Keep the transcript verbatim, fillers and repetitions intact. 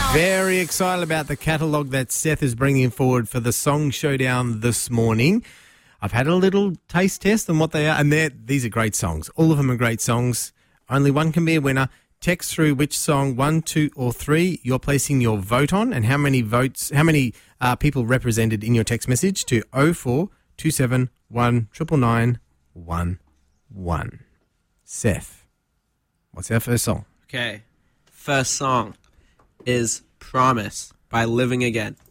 Very excited about the catalogue that Seth is bringing forward for the Song Showdown this morning. I've had a little taste test on what they are, and these are great songs. All of them are great songs. Only one can be a winner. Text through which song, one, two, or three, you're placing your vote on, and how many votes, how many uh, people represented in your text message to oh four two seven one nine nine one one. Seth, what's our first song? Okay, first song is Promise by Living Again.